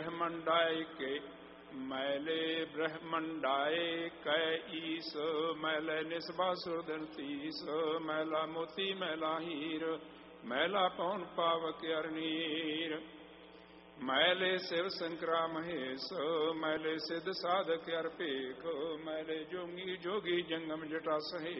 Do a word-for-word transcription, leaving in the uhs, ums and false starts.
ब्रह्मंडाय के मैले ब्रह्मंडाए कै ईस मैले निस्बासुर धरतीस मैला मोती मैला हीर मैला पौन पावक अरनीर मैले शिव शंकरा महेश मैले सिद्ध साधक अर्पेख मैले जोगी जोगी जंगम जटा सहे